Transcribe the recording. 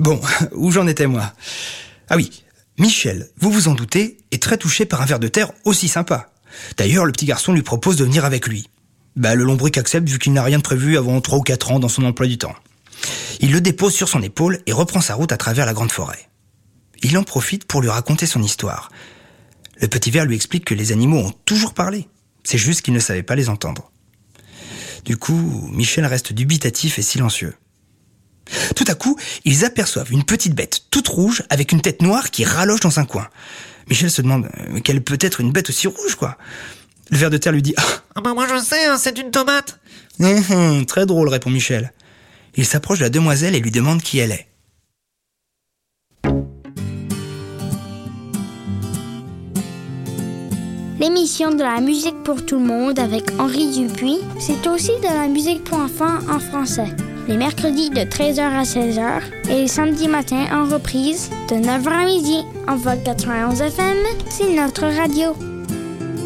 Bon, où j'en étais moi ? Ah oui, Michel, vous vous en doutez, est très touché par un ver de terre aussi sympa. D'ailleurs, le petit garçon lui propose de venir avec lui. Le lombric accepte vu qu'il n'a rien de prévu avant 3 ou 4 ans dans son emploi du temps. Il le dépose sur son épaule et reprend sa route à travers la grande forêt. Il en profite pour lui raconter son histoire. Le petit ver lui explique que les animaux ont toujours parlé. C'est juste qu'il ne savait pas les entendre. Du coup, Michel reste dubitatif et silencieux. Tout à coup, ils aperçoivent une petite bête toute rouge avec une tête noire qui raloche dans un coin. Michel se demande quelle peut être une bête aussi rouge, quoi. Le ver de terre lui dit « moi je sais, c'est une tomate !» Très drôle, répond Michel. Il s'approche de la demoiselle et lui demande qui elle est. L'émission de la musique pour tout le monde avec Henri Dupuis, c'est aussi de la musique pour enfants en français. Les mercredis de 13h à 16h et les samedis matins en reprise de 9h à midi. En vol 91 FM, c'est notre radio.